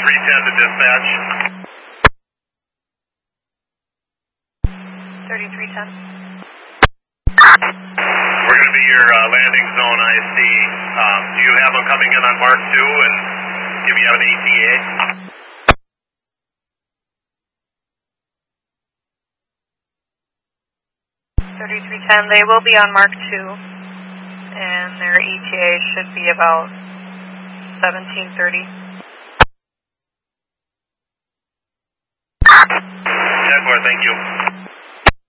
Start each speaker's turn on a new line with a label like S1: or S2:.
S1: 3310 to dispatch.
S2: 3310.
S1: We're going to be your landing zone IC. Do you have them coming in on Mark 2 and give you an ETA?
S2: 3310, they will be on Mark 2, and their ETA should be about 17:30.
S1: 10-4, thank you.